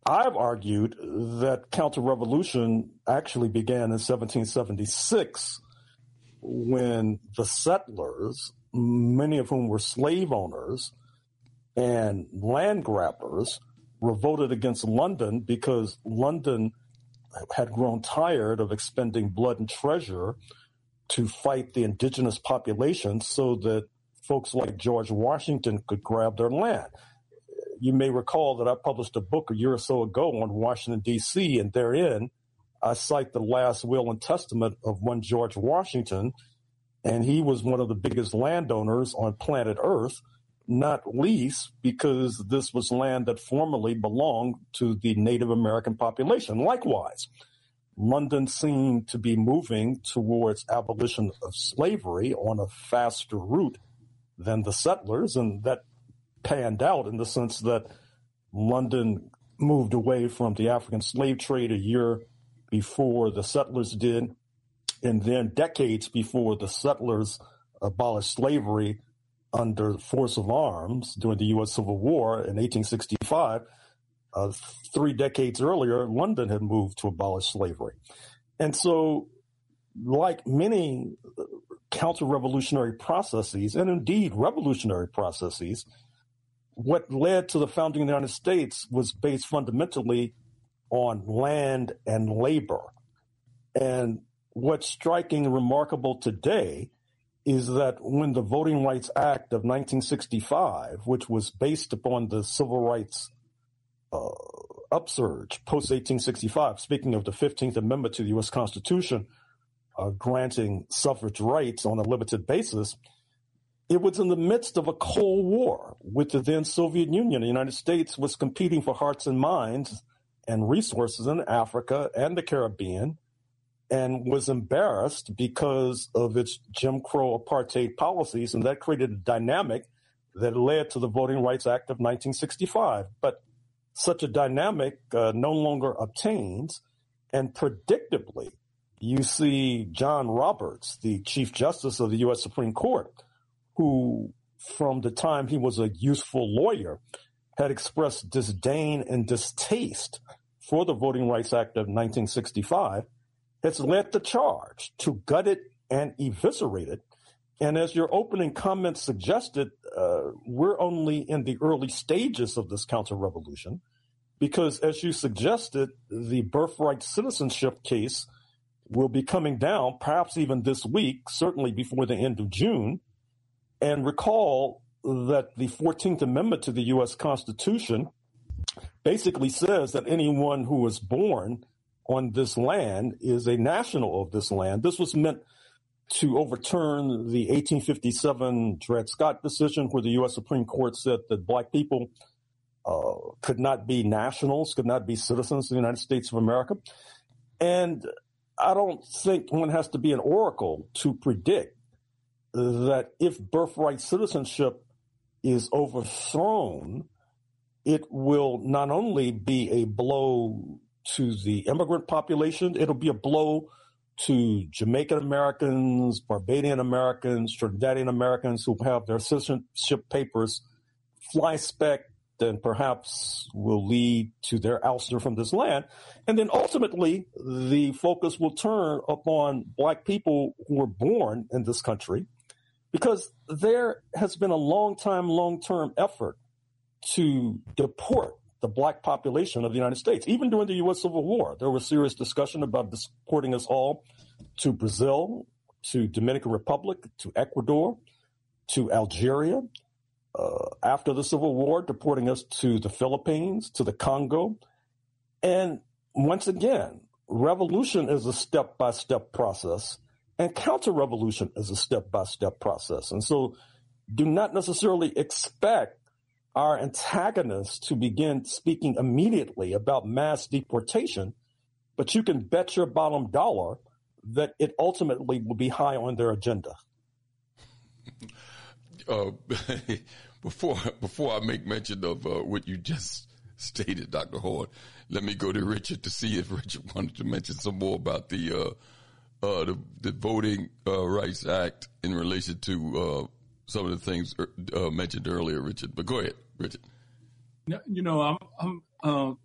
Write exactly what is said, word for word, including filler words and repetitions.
I've argued that counter-revolution actually began in seventeen seventy-six when the settlers, many of whom were slave owners and land grabbers, revolted against London because London had grown tired of expending blood and treasure to fight the indigenous population so that folks like George Washington could grab their land. You may recall that I published a book a year or so ago on Washington, D C, and therein I cite the last will and testament of one George Washington, and he was one of the biggest landowners on planet Earth, not least because this was land that formerly belonged to the Native American population. Likewise, London seemed to be moving towards abolition of slavery on a faster route than the settlers, and that panned out in the sense that London moved away from the African slave trade a year before the settlers did, and then decades before the settlers abolished slavery under force of arms during the U S Civil War in eighteen sixty-five. Uh, three decades earlier, London had moved to abolish slavery. And so, like many counter-revolutionary processes, and indeed revolutionary processes, what led to the founding of the United States was based fundamentally on land and labor. And what's striking and remarkable today is that when the Voting Rights Act of nineteen sixty-five, which was based upon the civil rights uh, upsurge post eighteen sixty-five, speaking of the fifteenth Amendment to the U S Constitution, uh, granting suffrage rights on a limited basis, it was in the midst of a Cold War with the then Soviet Union. The United States was competing for hearts and minds and resources in Africa and the Caribbean, and was embarrassed because of its Jim Crow apartheid policies, and that created a dynamic that led to the Voting Rights Act of nineteen sixty-five. But such a dynamic uh, no longer obtains, and predictably, you see John Roberts, the Chief Justice of the U S Supreme Court, who, from the time he was a youthful lawyer, had expressed disdain and distaste for the Voting Rights Act of nineteen sixty-five, has led the charge to gut it and eviscerate it. And as your opening comments suggested, uh, we're only in the early stages of this counter-revolution because, as you suggested, the birthright citizenship case will be coming down, perhaps even this week, certainly before the end of June. And recall that the fourteenth Amendment to the U S Constitution basically says that anyone who is born on this land is a national of this land. This was meant to overturn the eighteen fifty-seven Dred Scott decision, where the U S Supreme Court said that black people uh, could not be nationals, could not be citizens of the United States of America. And I don't think one has to be an oracle to predict that if birthright citizenship is overthrown, it will not only be a blow to the immigrant population, it'll be a blow to Jamaican Americans, Barbadian Americans, Trinidadian Americans who have their citizenship papers fly-spec, and perhaps will lead to their ouster from this land. And then ultimately, the focus will turn upon black people who were born in this country, because there has been a long time, long-term effort to deport the black population of the United States. Even during the U S Civil War, there was serious discussion about deporting us all to Brazil, to Dominican Republic, to Ecuador, to Algeria. Uh, after the Civil War, deporting us to the Philippines, to the Congo. And once again, revolution is a step-by-step process, and counter-revolution is a step-by-step process. And so do not necessarily expect our antagonists to begin speaking immediately about mass deportation, but you can bet your bottom dollar that it ultimately will be high on their agenda. Uh, before before I make mention of uh, what you just stated, Doctor Horne, let me go to Richard to see if Richard wanted to mention some more about the uh, uh, the, the Voting uh, Rights Act in relation to uh, some of the things uh, mentioned earlier, Richard. But go ahead, Richard. You know, I'm I'm uh,